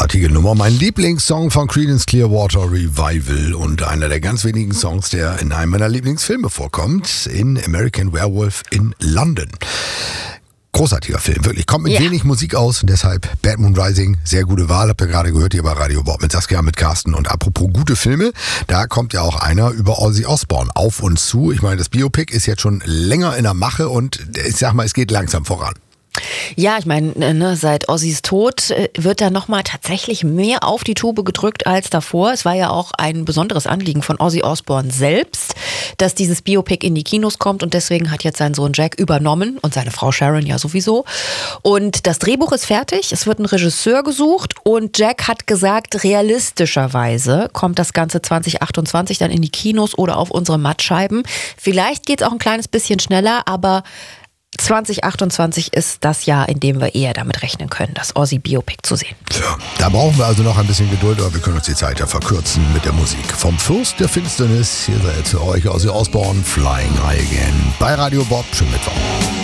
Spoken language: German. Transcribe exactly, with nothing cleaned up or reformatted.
Großartige Nummer. Mein Lieblingssong von Creedence Clearwater Revival und einer der ganz wenigen Songs, der in einem meiner Lieblingsfilme vorkommt, in American Werewolf in London. Großartiger Film, wirklich. Kommt mit ja. wenig Musik aus und deshalb Bad Moon Rising, sehr gute Wahl. Habt ihr gerade gehört hier bei Radio Bob mit Saskia, mit Carsten. Und apropos gute Filme, da kommt ja auch einer über Ozzy Osbourne auf uns zu. Ich meine, das Biopic ist jetzt schon länger in der Mache und ich sag mal, es geht langsam voran. Ja, ich meine, ne, seit Ozzys Tod wird da nochmal tatsächlich mehr auf die Tube gedrückt als davor. Es war ja auch ein besonderes Anliegen von Ozzy Osbourne selbst, dass dieses Biopic in die Kinos kommt und deswegen hat jetzt sein Sohn Jack übernommen und seine Frau Sharon ja sowieso. Und das Drehbuch ist fertig, es wird ein Regisseur gesucht und Jack hat gesagt, realistischerweise kommt das Ganze zwanzig achtundzwanzig dann in die Kinos oder auf unsere Mattscheiben. Vielleicht geht es auch ein kleines bisschen schneller, aber zwanzig achtundzwanzig ist das Jahr, in dem wir eher damit rechnen können, das Ozzy-Biopic zu sehen. Tja, da brauchen wir also noch ein bisschen Geduld, aber wir können uns die Zeit ja verkürzen mit der Musik. Vom Fürst der Finsternis, hier seid für euch Ozzy Osbourne, Flying High Again bei Radio Bob. Schönen Mittwoch.